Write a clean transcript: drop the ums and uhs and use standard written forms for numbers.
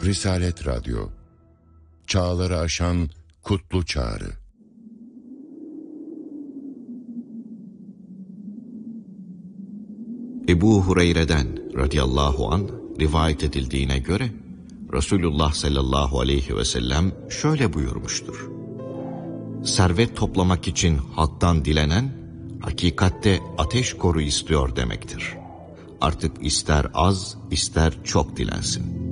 Risalet Radyo, çağları aşan kutlu çağrı. Ebu Hureyre'den radıyallahu anh rivayet edildiğine göre Resulullah sallallahu aleyhi ve sellem şöyle buyurmuştur: servet toplamak için halktan dilenen, hakikatte ateş koru istiyor demektir. Artık ister az, ister çok dilensin.